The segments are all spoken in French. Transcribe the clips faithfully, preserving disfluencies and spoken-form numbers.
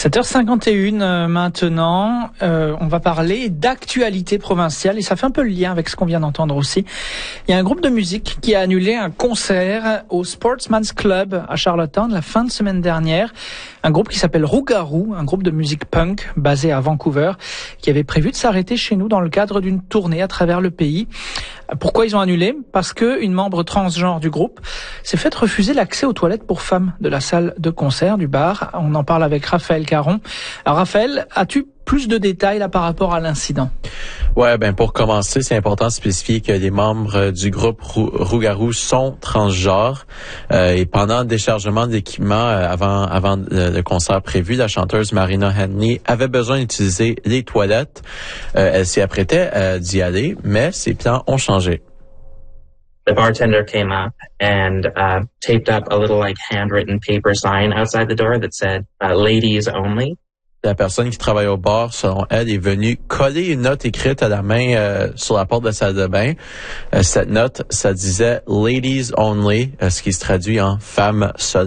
sept heures cinquante et une euh, maintenant, euh, on va parler d'actualité provinciale et ça fait un peu le lien avec ce qu'on vient d'entendre aussi. Il y a un groupe de musique qui a annulé un concert au Sportsman's Club à Charlottetown la fin de semaine dernière. Un groupe qui s'appelle Rougarou, un groupe de musique punk basé à Vancouver, qui avait prévu de s'arrêter chez nous dans le cadre d'une tournée à travers le pays. Pourquoi ils ont annulé? Parce que une membre transgenre du groupe s'est fait refuser l'accès aux toilettes pour femmes de la salle de concert du bar. On en parle avec Raphaël Caron. Alors Raphaël, as-tu plus de détails là par rapport à l'incident? Ouais, ben pour commencer, c'est important de spécifier que les membres du groupe Rougarou sont transgenres. Euh, et pendant le déchargement de l'équipement euh, avant avant le concert prévu, la chanteuse Marina Henley avait besoin d'utiliser les toilettes. Euh, elle s'y apprêtait euh, d'y aller, mais ses plans ont changé. The bartender came up and uh, taped up a little like handwritten paper sign outside the door that said uh, "Ladies only." La personne qui travaille au bar, selon elle, est venue coller une note écrite à la main euh, sur la porte de la salle de bain. Euh, cette note, ça disait « Ladies only », euh, ce qui se traduit en « femmes seulement ».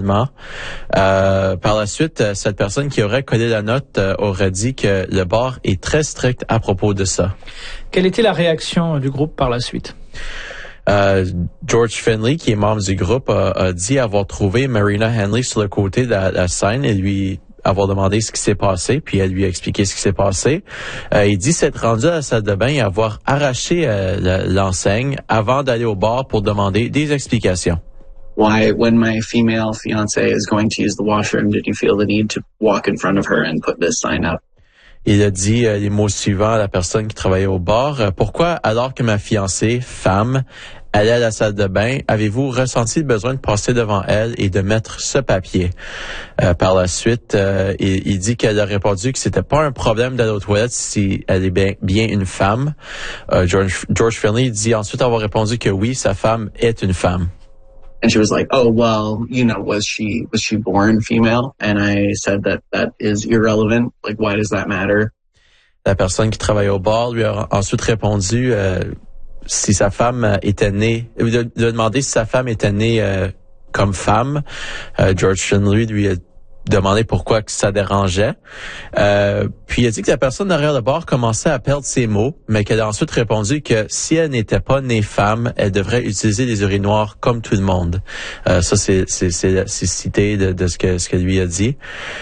Euh, par la suite, euh, cette personne qui aurait collé la note euh, aurait dit que le bar est très strict à propos de ça. Quelle était la réaction du groupe par la suite? Euh, George Finley, qui est membre du groupe, a, a dit avoir trouvé Marina Henley sur le côté de la, la scène et lui avoir demandé ce qui s'est passé, puis elle lui a expliqué ce qui s'est passé. Euh, il dit s'être rendu à la salle de bain et avoir arraché euh, l'enseigne avant d'aller au bar pour demander des explications. Why, when my female fiance is going to use the washroom, did you feel the need to walk in front of her and put this sign up? Il a dit euh, les mots suivants à la personne qui travaillait au bar. Euh, Pourquoi, alors que ma fiancée, femme, allait à la salle de bain, avez-vous ressenti le besoin de passer devant elle et de mettre ce papier? Euh, par la suite, euh, il, il dit qu'elle a répondu que c'était pas un problème d'aller aux toilettes si elle est bien, bien une femme. Euh, George, George Finley dit ensuite avoir répondu que oui, sa femme est une femme. And she was like, oh, well, you know, was she, was she born female? And I said that that is irrelevant. Like, why does that matter? La personne qui travaille au bar lui a ensuite répondu euh, si sa femme était née, lui a demandé si sa femme était née euh, comme femme. Euh, George Finley lui a demandé pourquoi que ça dérangeait. Euh, puis il a dit que la personne derrière le bar commençait à perdre ses mots, mais qu'elle a ensuite répondu que si elle n'était pas née femme, elle devrait utiliser les urinoirs comme tout le monde. Euh, ça, c'est, c'est, c'est, c'est cité de, de ce que ce que lui a dit.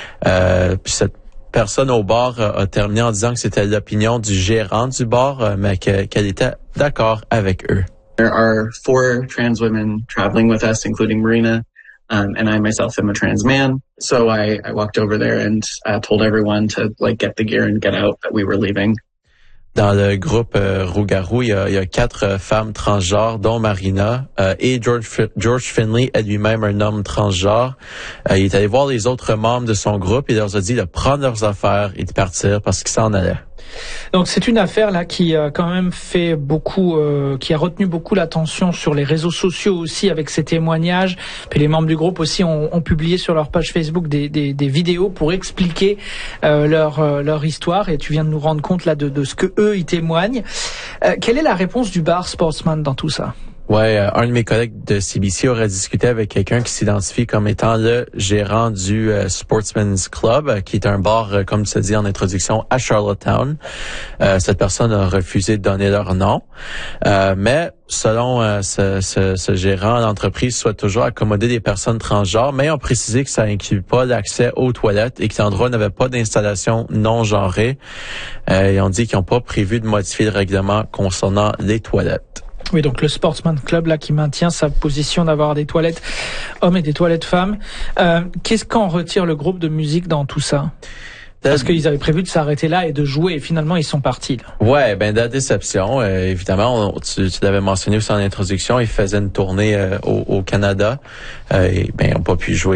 Euh, puis cette personne au bar a, a terminé en disant que c'était l'opinion du gérant du bar, mais que, qu'elle était d'accord avec eux. There are four trans women traveling with us, including Marina. Um, and I myself am a trans man. So I, I walked over there and uh, told everyone to like get the gear and get out, that we were leaving. Dans le groupe euh, Rougarou, il y a, il y a quatre euh, femmes transgenres, dont Marina, euh, et George, George Finley est lui-même un homme transgenre. Euh, il est allé voir les autres membres de son groupe et leur a dit de prendre leurs affaires et de partir parce qu'ils s'en allaient. Donc c'est une affaire là qui a quand même fait beaucoup, euh, qui a retenu beaucoup l'attention sur les réseaux sociaux aussi avec ces témoignages. Puis les membres du groupe aussi ont, ont publié sur leur page Facebook des, des, des vidéos pour expliquer euh, leur euh, leur histoire. Et tu viens de nous rendre compte là de, de ce que eux ils témoignent. Euh, quelle est la réponse du bar Sportsman dans tout ça? Ouais, euh, un de mes collègues de C B C aurait discuté avec quelqu'un qui s'identifie comme étant le gérant du euh, Sportsman's Club, euh, qui est un bar, euh, comme tu as dit en introduction, à Charlottetown. Euh, cette personne a refusé de donner leur nom. Euh, mais selon euh, ce, ce, ce gérant, l'entreprise souhaite toujours accommoder des personnes transgenres, mais ils ont précisé que ça inclut pas l'accès aux toilettes et que l'endroit n'avait pas d'installation non genrée. Euh, ils ont dit qu'ils n'ont pas prévu de modifier le règlement concernant les toilettes. Oui, donc le Sportsman Club là qui maintient sa position d'avoir des toilettes hommes et des toilettes femmes. Euh, qu'est-ce qu'en retire le groupe de musique dans tout ça? Parce qu'ils avaient prévu de s'arrêter là et de jouer et finalement ils sont partis là. Ouais, ben de la déception. Euh, évidemment, on, tu, tu l'avais mentionné aussi en introduction, ils faisaient une tournée euh, au, au Canada euh, et ben ils n'ont pas pu jouer